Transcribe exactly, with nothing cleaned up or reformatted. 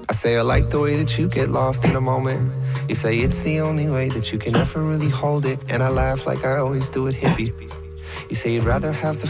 I say I like the way that you get lost in a moment. You say it's the only way that you can ever really hold it. And I laugh like I always do at hippie. You say you'd rather have the